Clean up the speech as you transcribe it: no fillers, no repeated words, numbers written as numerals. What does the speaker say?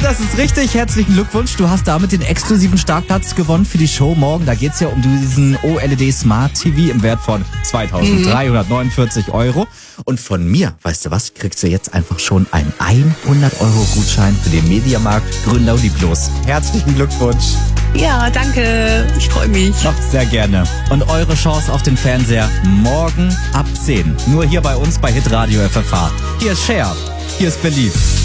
das ist richtig. Herzlichen Glückwunsch. Du hast damit den exklusiven Startplatz gewonnen für die Show morgen. Da geht's ja um diesen OLED Smart TV im Wert von 2.349 €. Und von mir, weißt du was, kriegst du jetzt einfach schon einen 100-Euro-Gutschein für den Mediamarkt Gründer Plus. Herzlichen Glückwunsch. Ja, danke. Ich freue mich. Ach, sehr gerne. Und eure Chance auf den Fernseher morgen ab 10. Nur hier bei uns bei Hitradio FFH. Hier ist Cher. Hier ist Believe.